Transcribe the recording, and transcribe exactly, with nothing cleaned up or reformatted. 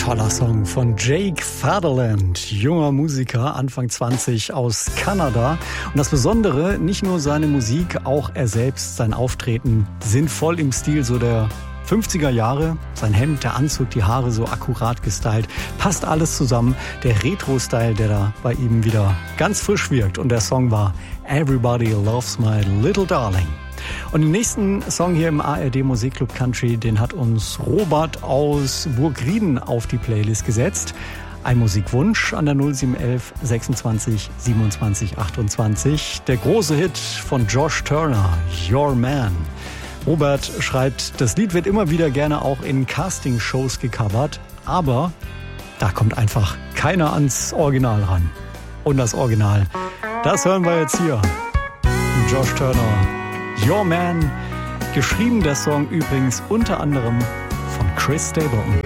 Toller Song von Jake Fatherland, junger Musiker, Anfang zwanzig aus Kanada. Und das Besondere, nicht nur seine Musik, auch er selbst, sein Auftreten sind voll im Stil so der fünfziger Jahre. Sein Hemd, der Anzug, die Haare so akkurat gestylt. Passt alles zusammen. Der Retro-Style, der da bei ihm wieder ganz frisch wirkt. Und der Song war Everybody Loves My Little Darling. Und den nächsten Song hier im A R D Musikclub Country, den hat uns Robert aus Burgrieden auf die Playlist gesetzt. Ein Musikwunsch an der null sieben eins eins sechsundzwanzig siebenundzwanzig achtundzwanzig. Der große Hit von Josh Turner, Your Man. Robert schreibt, das Lied wird immer wieder gerne auch in Castingshows gecovert, aber da kommt einfach keiner ans Original ran. Und das Original, das hören wir jetzt hier. Josh Turner, Your Man, geschrieben der Song übrigens unter anderem von Chris Stapleton.